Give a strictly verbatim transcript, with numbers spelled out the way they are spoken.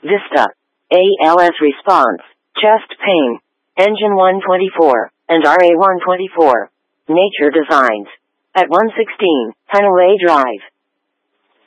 Vista, A L S response, chest pain, engine one twenty-four, and R A one twenty-four. Nature Designs. At one sixteen, Henaway Drive.